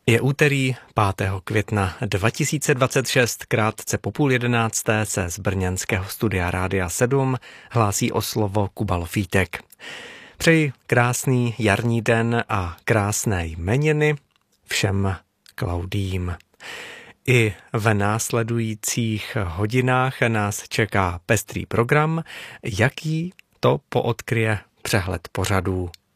Je úterý 5. května 2026, krátce po 10:30 se z brněnského studia Rádia 7 hlásí o slovo Kuba Lofítek. Přeji krásný jarní den a krásné jmeniny všem Klaudím. I v následujících hodinách nás čeká pestrý program, jaký to poodkryje přehled pořadů